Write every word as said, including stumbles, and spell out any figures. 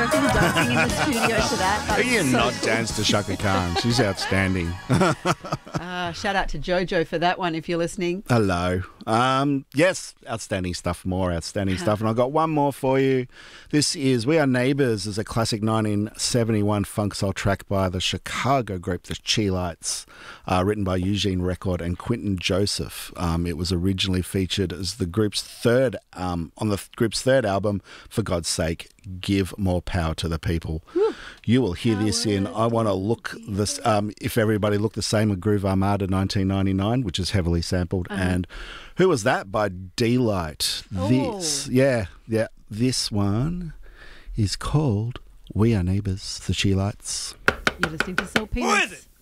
choreography and dancing in the studio to that. That Can you was so not cool. dance to Shaka Khan? She's outstanding. Uh, shout out to Jojo for that one if you're listening. Hello. Um, yes, outstanding stuff, more outstanding stuff. And I've got one more for you. This is We Are Neighbours is a classic nineteen seventy-one funk soul track by the Chicago group, the Cheelites, uh, written by Eugene Record and Quentin Joseph. Um, it was originally featured as the group's third, um, on the group's third album, For God's Sake, Give More Power to the People. Whew. You will hear this in I Want to Look this um, If Everybody Looked the Same with Groove Armada nineteen ninety-nine, which is heavily sampled. Uh-huh. And Who Was That by D-Light. Oh. This, yeah, yeah, this one is called We Are Neighbours, the Cheelites. You're listening to Soul Peanuts.